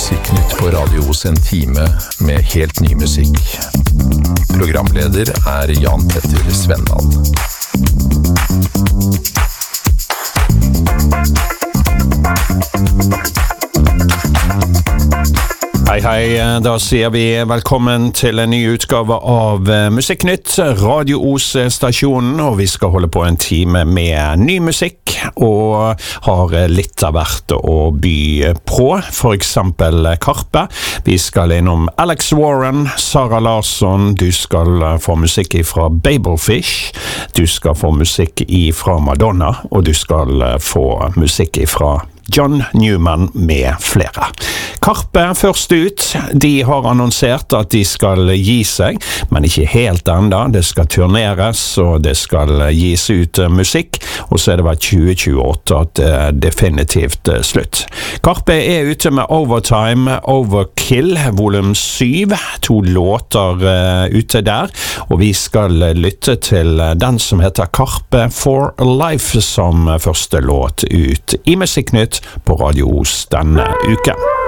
Musikknytt på Radio Os, en time med helt ny musikk. Programleder Jan Petter Svendal. Hei, da sier vi velkommen til en ny utgave av Musikknytt, Radio Os-stasjonen, og vi skal holde på en time med ny musikk, og har litt av hvert å by på, for eksempel Karpe. Vi skal innom Alex Warren, Sara Larsson, du skal få musikk fra Babelfish, du skal få musikk fra Madonna, og du skal få musikk fra John Newman med flere. Karpe først ut, de har annonsert at de skal gi seg, men ikke helt enda. Det skal turneres, og det skal gis ut musikk, og så det vært 2028 at definitivt slutt. Karpe ute med Overtime, Overkill, volum 7, 2 låter ute der, og vi skal lytte til den som heter Karpe for Life som første låt ut i Musikknytt på Radio Os denne uken.